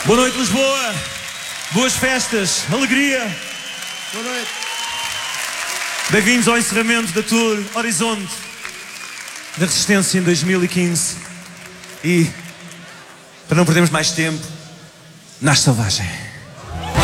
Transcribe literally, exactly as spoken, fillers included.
Boa noite, Lisboa. Boas festas, alegria. Boa noite. Bem-vindos ao encerramento da Tour Horizonte da Resistência em dois mil e quinze. E, para não perdermos mais tempo, Nasce Selvagem.